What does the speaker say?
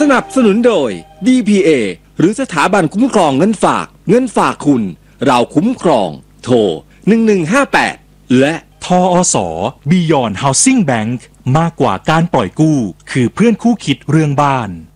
สนับสนุนโดย DPA หรือสถาบันคุ้มครองเงินฝากคุณเราคุ้มครองโทร1158และทอส. Beyond Housing Bank มากกว่าการปล่อยกู้คือเพื่อนคู่คิดเรื่องบ้าน